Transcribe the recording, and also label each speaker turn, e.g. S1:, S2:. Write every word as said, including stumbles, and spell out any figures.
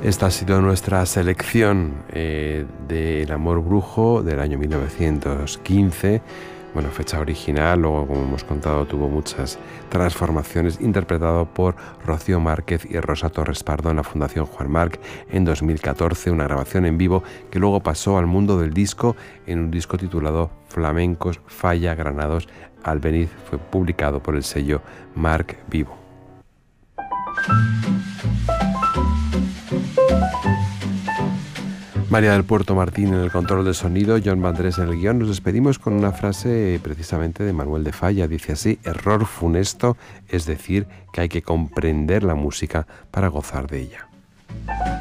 S1: Esta ha sido nuestra selección eh, de El amor brujo del año mil novecientos quince. Bueno, fecha original, luego, como hemos contado, tuvo muchas transformaciones, interpretado por Rocío Márquez y Rosa Torres Pardo en la Fundación Juan Marc en dos mil catorce, una grabación en vivo que luego pasó al mundo del disco en un disco titulado Flamencos Falla Granados Albeniz. Fue publicado por el sello Marc Vivo. María del Puerto Martín en el control de sonido, John Vandrés en el guión. Nos despedimos con una frase precisamente de Manuel de Falla. Dice así: error funesto es decir que hay que comprender la música para gozar de ella.